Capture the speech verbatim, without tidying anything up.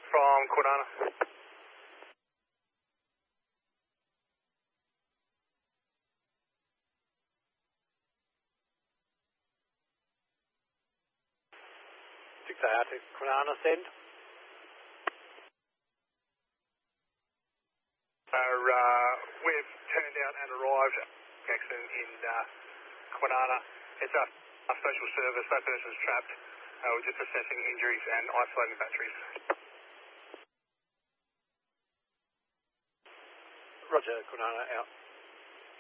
from Kwinana. six A R to Kwinana, send. Uh, uh, we've turned out and arrived accident in uh, Kwinana. It's a, a special service. That person's trapped. Uh, we're just assessing injuries and isolating batteries. Roger, Kwinana out.